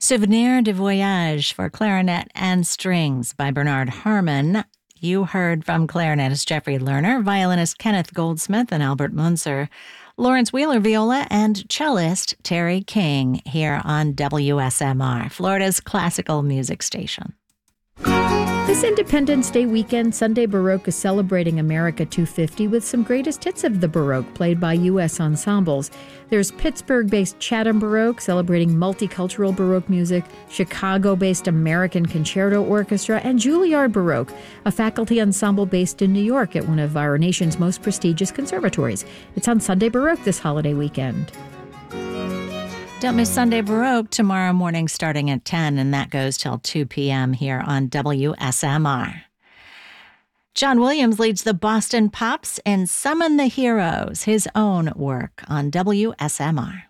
Souvenir de Voyage for Clarinet and Strings by Bernard Harmon. You heard from clarinetist Jeffrey Lerner, violinist Kenneth Goldsmith and Albert Munzer, Lawrence Wheeler viola, and cellist Terry King here on WSMR, Florida's classical music station. This Independence Day weekend, Sunday Baroque is celebrating America 250 with some greatest hits of the Baroque played by U.S. ensembles. There's Pittsburgh-based Chatham Baroque celebrating multicultural Baroque music, Chicago-based American Concerto Orchestra, and Juilliard Baroque, a faculty ensemble based in New York at one of our nation's most prestigious conservatories. It's on Sunday Baroque this holiday weekend. Don't miss Sunday Baroque tomorrow morning starting at 10, and that goes till 2 p.m. here on WSMR. John Williams leads the Boston Pops in Summon the Heroes, his own work on WSMR.